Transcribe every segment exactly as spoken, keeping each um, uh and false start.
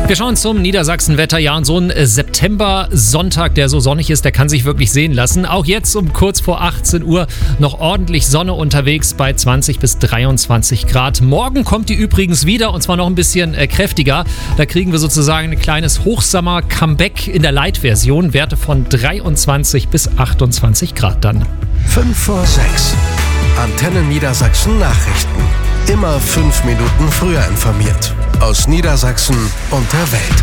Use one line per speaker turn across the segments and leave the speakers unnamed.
Wir schauen zum Niedersachsen-Wetter. Ja, und so ein September-Sonntag, der so sonnig ist, der kann sich wirklich sehen lassen. Auch jetzt um kurz vor achtzehn Uhr noch ordentlich Sonne unterwegs bei zwanzig bis dreiundzwanzig Grad. Morgen kommt die übrigens wieder und zwar noch ein bisschen äh, kräftiger. Da kriegen wir sozusagen ein kleines Hochsommer-Comeback in der Light-Version. Werte von dreiundzwanzig bis achtundzwanzig Grad dann.
fünf vor sechs. Antenne Niedersachsen Nachrichten. Immer fünf Minuten früher informiert. Aus Niedersachsen und der Welt.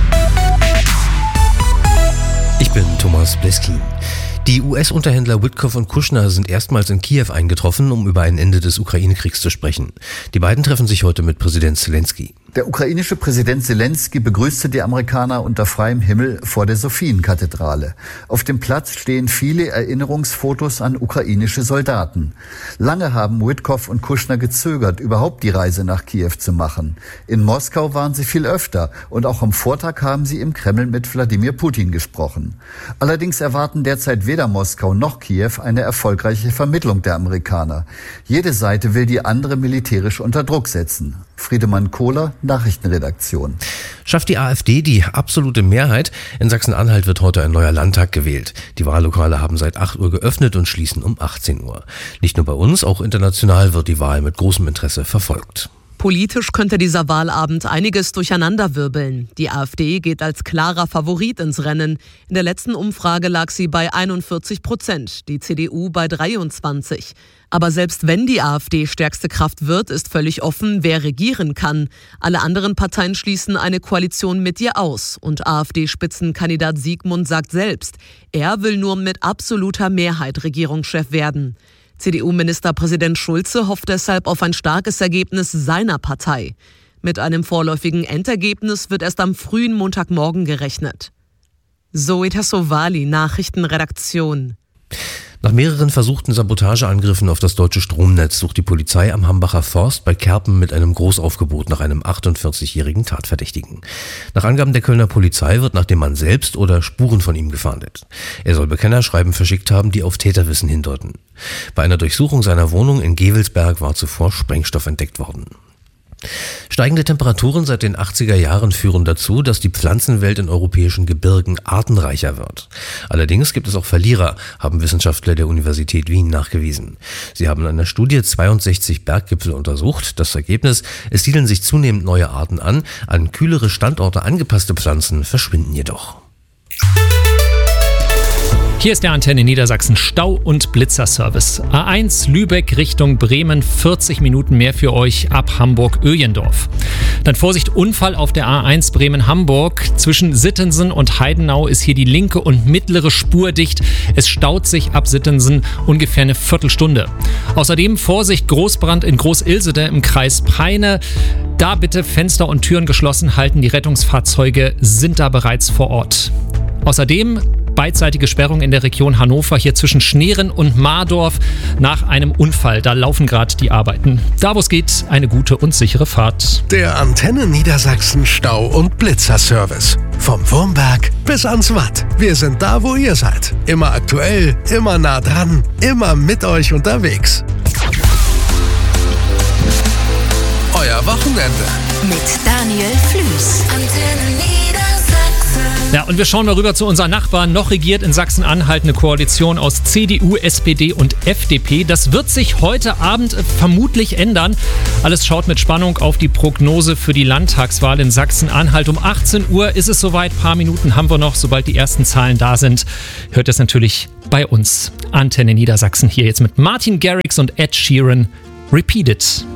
Ich bin Thomas Bleskin. Die U S-Unterhändler Witkoff und Kushner sind erstmals in Kiew eingetroffen, um über ein Ende des Ukraine-Kriegs zu sprechen. Die beiden treffen sich heute mit Präsident Zelensky.
Der ukrainische Präsident Zelensky begrüßte die Amerikaner unter freiem Himmel vor der Sophienkathedrale. Auf dem Platz stehen viele Erinnerungsfotos an ukrainische Soldaten. Lange haben Witkoff und Kushner gezögert, überhaupt die Reise nach Kiew zu machen. In Moskau waren sie viel öfter und auch am Vortag haben sie im Kreml mit Wladimir Putin gesprochen. Allerdings erwarten derzeit weder Moskau noch Kiew eine erfolgreiche Vermittlung der Amerikaner. Jede Seite will die andere militärisch unter Druck setzen. Friedemann Kohler, Nachrichtenredaktion.
Schafft die AfD die absolute Mehrheit? In Sachsen-Anhalt wird heute ein neuer Landtag gewählt. Die Wahllokale haben seit acht Uhr geöffnet und schließen um achtzehn Uhr. Nicht nur bei uns, auch international wird die Wahl mit großem Interesse verfolgt.
Politisch könnte dieser Wahlabend einiges durcheinanderwirbeln. Die AfD geht als klarer Favorit ins Rennen. In der letzten Umfrage lag sie bei einundvierzig Prozent, die C D U bei dreiundzwanzig. Aber selbst wenn die AfD stärkste Kraft wird, ist völlig offen, wer regieren kann. Alle anderen Parteien schließen eine Koalition mit ihr aus. Und AfD-Spitzenkandidat Siegmund sagt selbst, er will nur mit absoluter Mehrheit Regierungschef werden. C D U-Ministerpräsident Schulze hofft deshalb auf ein starkes Ergebnis seiner Partei. Mit einem vorläufigen Endergebnis wird erst am frühen Montagmorgen gerechnet. Zoe Tassovali, Nachrichtenredaktion.
Nach mehreren versuchten Sabotageangriffen auf das deutsche Stromnetz sucht die Polizei am Hambacher Forst bei Kerpen mit einem Großaufgebot nach einem achtundvierzigjährigen Tatverdächtigen. Nach Angaben der Kölner Polizei wird nach dem Mann selbst oder Spuren von ihm gefahndet. Er soll Bekennerschreiben verschickt haben, die auf Täterwissen hindeuten. Bei einer Durchsuchung seiner Wohnung in Gevelsberg war zuvor Sprengstoff entdeckt worden. Steigende Temperaturen seit den achtziger Jahren führen dazu, dass die Pflanzenwelt in europäischen Gebirgen artenreicher wird. Allerdings gibt es auch Verlierer, haben Wissenschaftler der Universität Wien nachgewiesen. Sie haben in einer Studie zweiundsechzig Berggipfel untersucht. Das Ergebnis: Es siedeln sich zunehmend neue Arten an, an kühlere Standorte angepasste Pflanzen verschwinden jedoch.
Hier ist der Antenne Niedersachsen Stau- und Blitzerservice. A eins Lübeck Richtung Bremen, vierzig Minuten mehr für euch ab Hamburg-Öjendorf. Dann Vorsicht, Unfall auf der A eins Bremen-Hamburg. Zwischen Sittensen und Heidenau ist hier die linke und mittlere Spur dicht. Es staut sich ab Sittensen ungefähr eine Viertelstunde. Außerdem Vorsicht, Großbrand in Groß-Ilsede im Kreis Peine. Da bitte Fenster und Türen geschlossen halten. Die Rettungsfahrzeuge sind da bereits vor Ort. Außerdem beidseitige Sperrung in der Region Hannover, hier zwischen Schneren und Mardorf nach einem Unfall. Da laufen gerade die Arbeiten. Da, wo es geht, eine gute und sichere Fahrt.
Der Antenne Niedersachsen Stau- und Blitzerservice. Vom Wurmberg bis ans Watt. Wir sind da, wo ihr seid. Immer aktuell, immer nah dran, immer mit euch unterwegs. Euer Wochenende.
Mit Daniel Flüß. Antenne Niedersachsen.
Ja, und wir schauen mal rüber zu unseren Nachbarn. Noch regiert in Sachsen-Anhalt eine Koalition aus C D U, S P D und F D P. Das wird sich heute Abend vermutlich ändern. Alles schaut mit Spannung auf die Prognose für die Landtagswahl in Sachsen-Anhalt. Um achtzehn Uhr ist es soweit. Ein paar Minuten haben wir noch. Sobald die ersten Zahlen da sind, hört es natürlich bei uns. Antenne Niedersachsen hier jetzt mit Martin Garrix und Ed Sheeran. Repeat It.